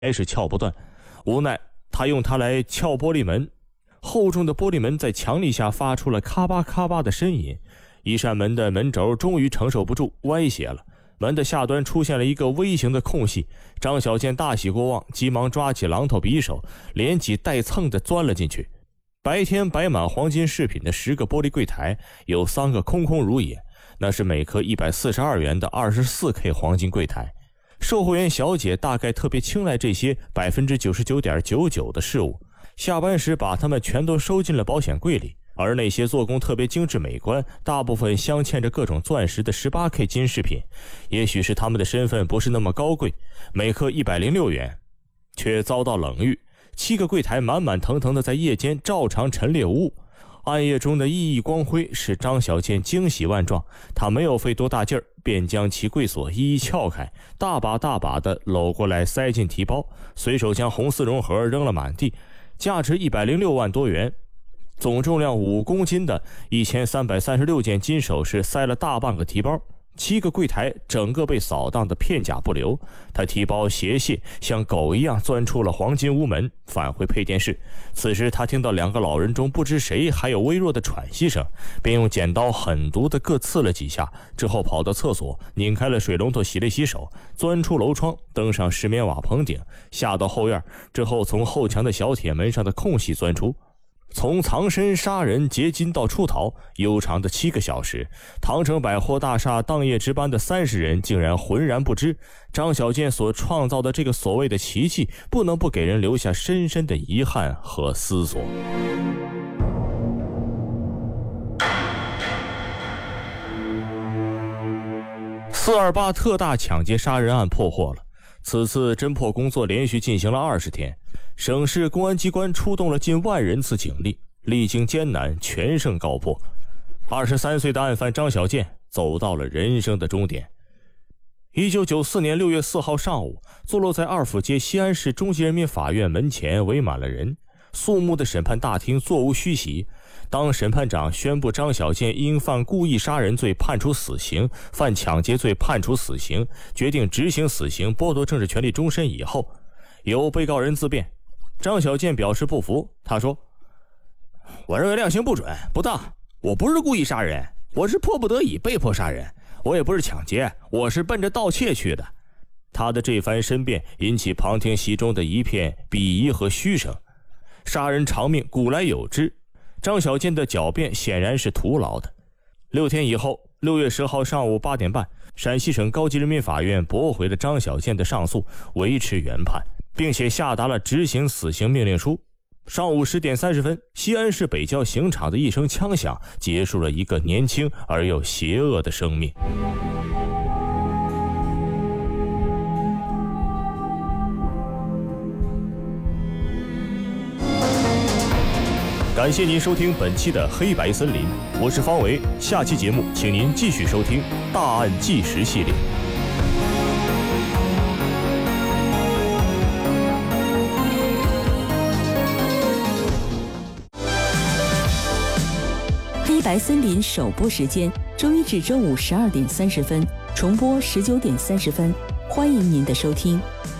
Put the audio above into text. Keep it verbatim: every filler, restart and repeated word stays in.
还是撬不断，无奈他用它来撬玻璃门，厚重的玻璃门在强力下发出了咔吧咔吧的呻吟，一扇门的门轴终于承受不住歪斜了，门的下端出现了一个微型的空隙。张小健大喜过望，急忙抓起榔头匕首，连挤带蹭地钻了进去。白天摆满黄金饰品的十个玻璃柜台，有三个空空如也，那是每颗一百四十二元的 二十四 K 黄金柜台。售货员小姐大概特别青睐这些 百分之九十九点九九 的事物，下班时把它们全都收进了保险柜里。而那些做工特别精致美观，大部分镶嵌着各种钻石的 十八 K 金饰品，也许是他们的身份不是那么高贵，每颗一百零六元，却遭到冷遇。七个柜台满满腾腾的在夜间照常陈列无误，暗夜中的熠熠光辉使张小健惊喜万状。他没有费多大劲儿，便将其柜锁一一撬开，大把大把的搂过来塞进提包，随手将红丝绒盒扔了满地。价值一百零六万多元，总重量五公斤的一千三百三十六件金首饰塞了大半个提包。七个柜台整个被扫荡的片甲不留，他提包斜泻，像狗一样钻出了黄金屋门，返回配电室。此时他听到两个老人中不知谁还有微弱的喘息声，便用剪刀狠毒地各刺了几下，之后跑到厕所拧开了水龙头洗了洗手，钻出楼窗，登上石棉瓦棚顶，下到后院，之后从后墙的小铁门上的空隙钻出。从藏身杀人劫金到出逃，悠长的七个小时，唐城百货大厦当夜值班的三十人竟然浑然不知。张小健所创造的这个所谓的奇迹，不能不给人留下深深的遗憾和思索。四二八特大抢劫杀人案破获了，此次侦破工作连续进行了二十天，省市公安机关出动了近万人次警力，历经艰难，全胜告破。二十三岁的案犯张小健走到了人生的终点。一九九四年六月四号上午，坐落在二府街西安市中级人民法院门前围满了人，肃穆的审判大厅座无虚席。当审判长宣布张小健因犯故意杀人罪判处死刑，犯抢劫罪判处死刑，决定执行死刑，剥夺政治权利终身以后，由被告人自辩。张小健表示不服，他说：“我认为量刑不准，不当，我不是故意杀人，我是迫不得已被迫杀人，我也不是抢劫，我是奔着盗窃去的。”他的这番申辩引起旁听席中的一片鄙夷和嘘声。杀人偿命，古来有之，张小健的狡辩显然是徒劳的。六天以后，六月十号上午八点半，陕西省高级人民法院驳回了张小健的上诉，维持原判，并且下达了执行死刑命令书。上午十点三十分，西安市北郊刑场的一声枪响，结束了一个年轻而又邪恶的生命。感谢您收听本期的黑白森林，我是方维，下期节目请您继续收听大案纪实系列。 黑白森林首播时间周一至周五十二点三十分，重播十九点三十分，欢迎您的收听。